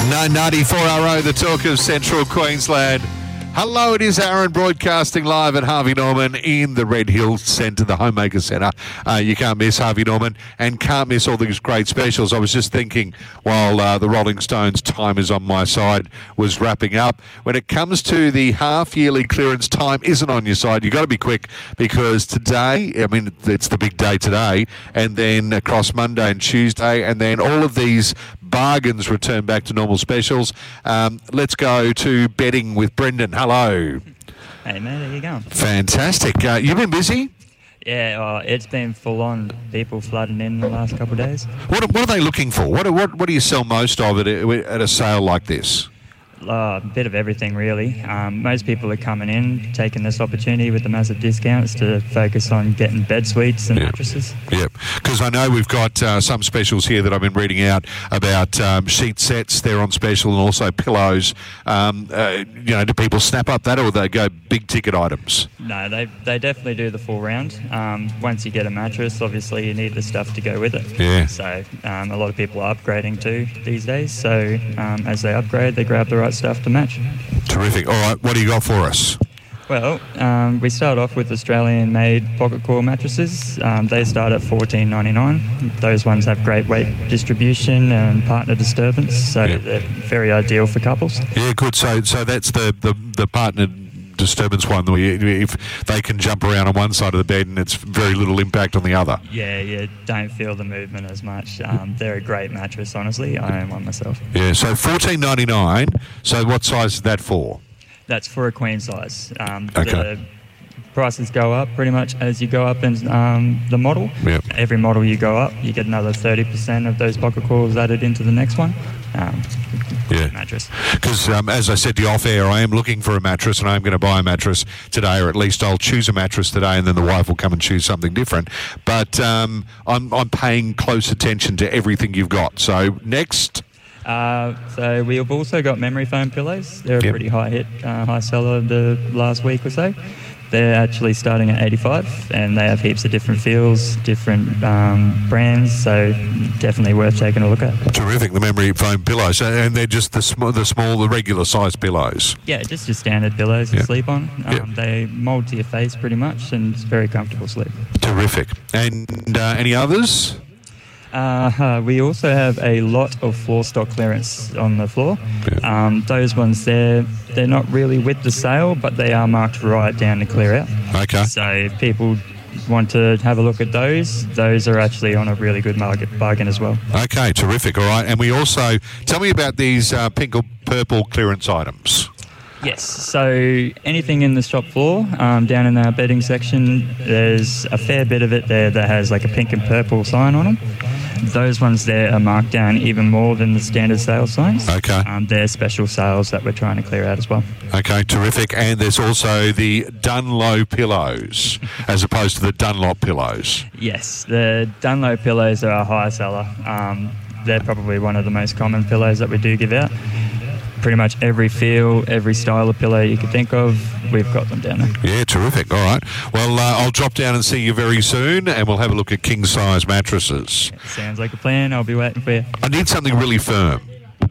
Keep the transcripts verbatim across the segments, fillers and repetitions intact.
nine ninety-four R O, the talk of Central Queensland. Hello, it is Aaron broadcasting live at Harvey Norman in the Red Hill Centre, the Homemaker Centre. Uh, you can't miss Harvey Norman and can't miss all these great specials. I was just thinking while uh, the Rolling Stones' Time Is On My Side was wrapping up, when it comes to the half-yearly clearance, time isn't on your side. You've got to be quick because today, I mean, it's the big day today, and then across Monday and Tuesday, and then all of these bargains return back to normal specials. Um, let's go to betting with Brendan. Hello. Hey, mate, how you going? Fantastic. Uh, you've been busy? Yeah, well, it's been full on. People flooding in the last couple of days. What, what are they looking for? What, what, what do you sell most of at a, at a sale like this? Uh, a bit of everything, really. Um, most people are coming in, taking this opportunity with the massive discounts to focus on getting bed suites and Yep. mattresses. Yep, because I know we've got uh, some specials here that I've been reading out about um, sheet sets. They're on special, and also pillows. Um, uh, you know, do people snap up that, or they go big ticket items? No, they they definitely do the full round. Um, once you get a mattress, obviously you need the stuff to go with it. Yeah. So um, a lot of people are upgrading too these days. So um, as they upgrade, they grab the right stuff to match. Terrific. All right, what do you got for us? Well, um, we start off with Australian-made pocket core mattresses. Um, they start at fourteen ninety-nine. Those ones have great weight distribution and partner disturbance, so Yeah. they're very ideal for couples. Yeah, good. So, so that's the the, the partner disturbance one. Where you- if they can jump around on one side of the bed and it's very little impact on the other. Yeah, you don't feel the movement as much. Um, they're a great mattress, honestly. I own one myself. Yeah. So fourteen ninety nine. So what size is that for? That's for a queen size. Um, Okay. The prices go up pretty much as you go up in um, the model. Yep. Every model you go up, you get another thirty percent of those pocket cores added into the next one. Um, Yeah. mattress. Because um, as I said to you off air, I am looking for a mattress, and I'm going to buy a mattress today, or at least I'll choose a mattress today, and then the wife will come and choose something different. But um, I'm I'm paying close attention to everything you've got. So next. Uh, so we've also got memory foam pillows. They're a Yep. pretty high hit, uh, high seller the last week or so. They're actually starting at eighty-five, and they have heaps of different feels, different um, brands. So definitely worth taking a look at. Terrific, the memory foam pillows, and they're just the small, the small, the regular size pillows. Yeah, just your standard pillows to Yep. sleep on. Um, Yep. They mould to your face pretty much, and it's very comfortable sleep. Terrific. And uh, any others? Uh, we also have a lot of floor stock clearance on the floor. Yeah. Um, those ones there, they're not really with the sale, but they are marked right down to clear out. Okay. So if people want to have a look at those, those are actually on a really good market bargain as well. Okay, terrific. All right. And we also, tell me about these uh, pink or purple clearance items. Yes, so anything in the shop floor, um, down in our bedding section, there's a fair bit of it there that has like a pink and purple sign on them. Those ones there are marked down even more than the standard sales signs. Okay. Um, they're special sales that we're trying to clear out as well. Okay, terrific. And there's also the Dunlow pillows as opposed to the Dunlop pillows. Yes, the Dunlow pillows are a high seller. Um, they're probably one of the most common pillows that we do give out. Pretty much every feel, every style of pillow you could think of, we've got them down there. Yeah, terrific. All right. Well, uh, I'll drop down and see you very soon, and we'll have a look at king-size mattresses. Sounds like a plan. I'll be waiting for you. I need something really firm.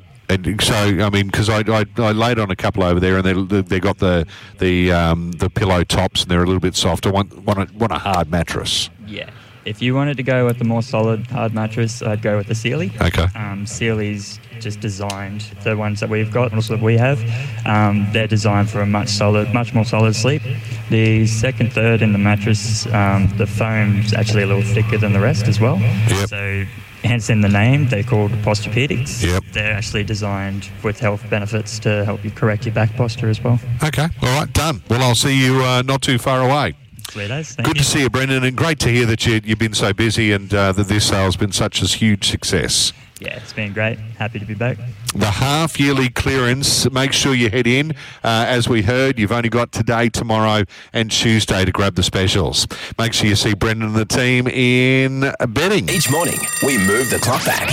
And so, I mean, because I, I I laid on a couple over there, and they they got the the um, the pillow tops, and they're a little bit soft. I want want a, want a hard mattress. Yeah. If you wanted to go with the more solid hard mattress, I'd go with the Sealy. Okay. Um, Sealy's just designed, the ones that we've got and also that we have, um, they're designed for a much solid, much more solid sleep. The second, third in the mattress, um, the foam's actually a little thicker than the rest as well. Yep. So hence in the name, they're called Posturepedics. Yep. They're actually designed with health benefits to help you correct your back posture as well. Okay. All right. Done. Well, I'll see you uh, not too far away. Sweet as. Thank Good you. to see you, Brendan, and great to hear that you, you've been so busy and uh, that this sale's been such a huge success. Yeah, it's been great. Happy to be back. The half-yearly clearance, make sure you head in. Uh, as we heard, you've only got today, tomorrow and Tuesday to grab the specials. Make sure you see Brendan and the team in betting. Each morning, we move the clock back.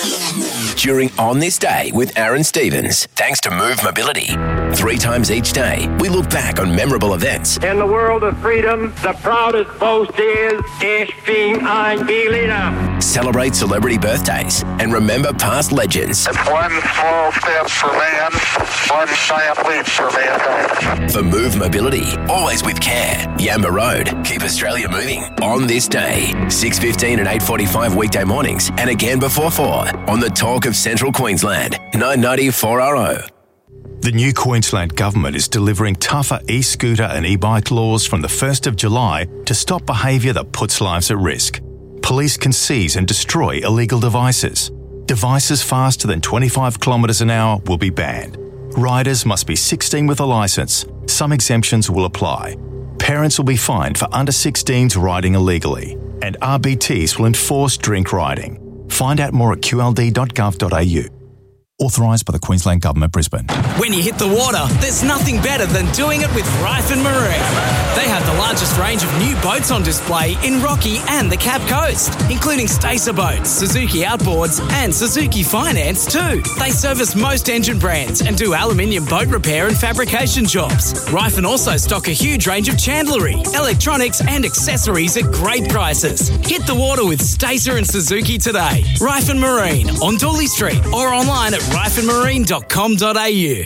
During On This Day with Aaron Stevens, thanks to Move Mobility. Three times each day, we look back on memorable events. In the world of freedom, the proudest boast is, Ich bin ein Berliner. celebrate celebrity birthdays, and remember past legends. It's one small step for man, one giant leap for mankind. For Move Mobility, always with care. Yamba Road, keep Australia moving. On this day, six fifteen and eight forty-five weekday mornings, and again before four on the Talk of Central Queensland, nine ninety four R O. The new Queensland Government is delivering tougher e-scooter and e-bike laws from the first of July to stop behaviour that puts lives at risk. Police can seize and destroy illegal devices. Devices faster than twenty-five kilometres an hour will be banned. Riders must be sixteen with a licence. Some exemptions will apply. Parents will be fined for under sixteens riding illegally. And R B Ts will enforce drink riding. Find out more at q l d dot gov dot a u. Authorised by the Queensland Government, Brisbane. When you hit the water, there's nothing better than doing it with Ryfin Marine. They have the largest range of new boats on display in Rocky and the Cap Coast, including Stacer boats, Suzuki Outboards and Suzuki Finance too. They service most engine brands and do aluminium boat repair and fabrication jobs. Ryfin also stock a huge range of chandlery, electronics and accessories at great prices. Hit the water with Stacer and Suzuki today. Ryfin Marine on Dooley Street or online at ryfin marine dot com dot a u.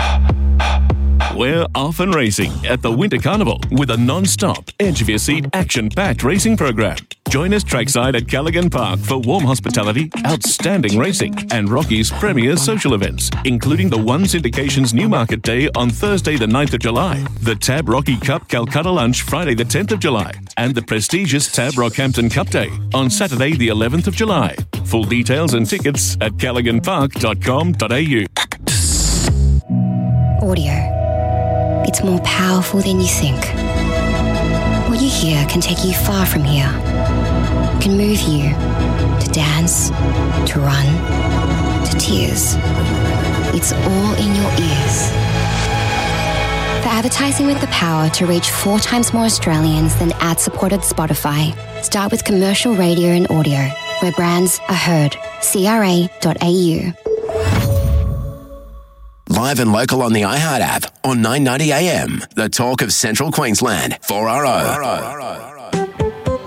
We're off and racing at the Winter Carnival with a non-stop, edge-of-your-seat, action-packed racing program. Join us trackside at Callaghan Park for warm hospitality, outstanding racing, and Rocky's premier social events, including the One Syndication's Newmarket Day on Thursday the ninth of July, the Tab Rocky Cup Calcutta Lunch Friday the tenth of July, and the prestigious Tab Rockhampton Cup Day on Saturday the eleventh of July. Full details and tickets at callaghan park dot com dot a u. Audio. It's more powerful than you think. What you hear can take you far from here. It can move you to dance, to run, to tears. It's all in your ears. For advertising with the power to reach four times more Australians than ad-supported Spotify, start with commercial radio and audio, where brands are heard. c r a dot a u. Live and local on the iHeart app on nine ninety A M. The Talk of Central Queensland, four R O.